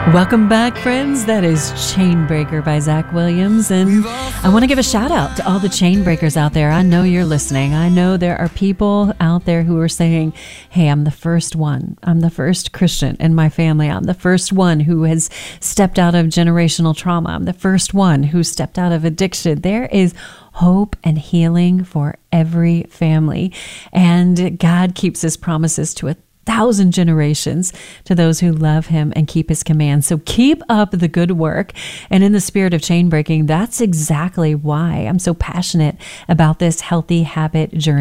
Welcome back, friends. That is Chainbreaker by Zach Williams. And I want to give a shout out to all the chain breakers out there. I know you're listening. I know there are people out there who are saying, hey, I'm the first one. I'm the first Christian in my family. I'm the first one who has stepped out of generational trauma. I'm the first one who stepped out of addiction. There is hope and healing for every family. And God keeps his promises to 1,000 generations to those who love him and keep his commands. So keep up the good work. And in the spirit of chain breaking, that's exactly why I'm so passionate about this healthy habit journey.